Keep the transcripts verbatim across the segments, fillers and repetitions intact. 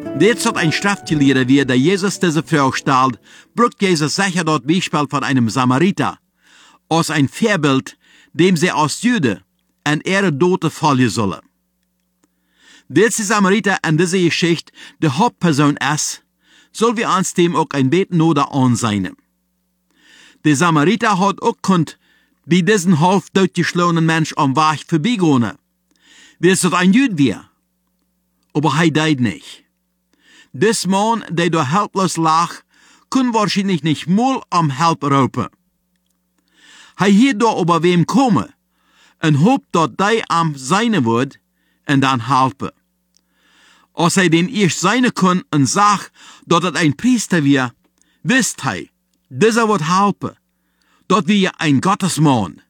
Dit soort een schriftgeleerde wie der Jesus diese Frau stellt, brucht Jesus sicher dort Beispiel von einem Samariter, als ein Vorbild, dem sie als Jude en ihre Dote folgen sollen. Diese Samariter in dieser Geschichte die Hauptperson ist, soll wir uns dem auch ein bisschen noder ansehen. Der Samariter hat auch kunt bei diesen halb doodgeschlagenen Mensch am Weg vorbeigehen, wie es ein Jude war. Aber er deed nicht. Dis Mann, der da helplos lag, kon wahrscheinlich nicht mal am Help roepen. Hij hier da über wem komen en hoopt dat die am seine wordt en dan helpen. Als hij den eerst seine kon en zag dat het een priester was, wist hij, dieser wordt helpen. Dat wie ein Gottesmann.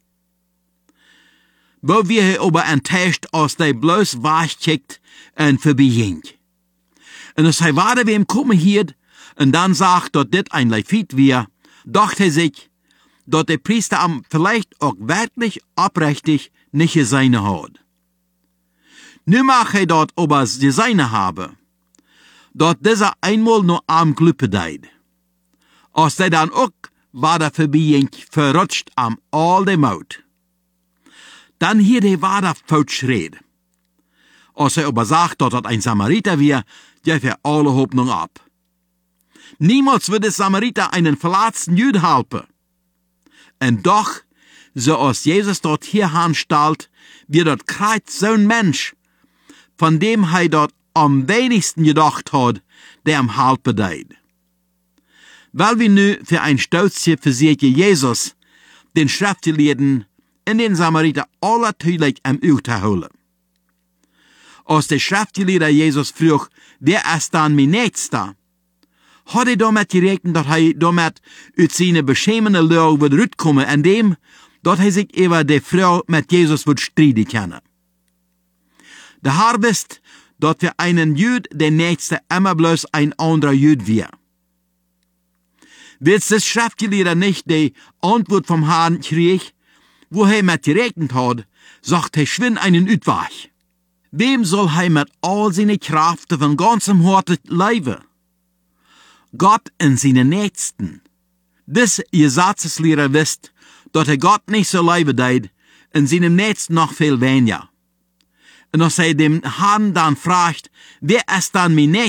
Wo wir hier aber enttäuscht, als der bloß wegkickt und vorbeiging. Und als hij warte wem kommen hielt, und dann sagt, dat dit ein Levit war, dachte er sich, dat der Priester am vielleicht auch wirklich oprechtig nicht seine hat. Nu mag hij dat aber seine haben, dat dieser einmal nur am Glüppe deed. Als der dann auch war der Verbiegung verrutscht am all de Maut. Dann hier der war der Fautschred. Als er aber sagt, dass das ein Samariter war, gab er alle Hoffnung ab. Niemals wird der Samariter einen verletzten Jüd helfen. Und doch, so als Jesus dort hier anstellt, wird dort kreit so ein Mensch, von dem er dort am wenigsten gedacht hat, der am helfen deed. Weil wir nu für ein Stolzje versierte Jesus den Schriftgelehrten in den Samariter allertüdlich am Uch zu holen. Als der Schriftgelehrte Jesus frug, wer ist dann mein Nächster, hat er damit gerechnet, dass er damit aus seiner beschämenden Lage wird rauskommen, indem, dass er sich über die Frau mit Jesus wird streiten kann. Der Herr wisst, dass für einen Jüd der Nächste immer bloß ein anderer Jüd wird. Wird das Schriftgelehrte nicht die Antwort vom Herrn krieg, wo er mit gerechnet hat, sagt er schwind einen Utweg. Wem soll er mit all seine Kraft von ganzem Herzen leben? Gott in seine Nächsten. Dis Gesetzeslehrer wisst, dass er Gott nicht so leben deed, in seinem Nächsten noch viel weniger. Und als er dem Herrn dann fragt, wer ist dann mein Nächster?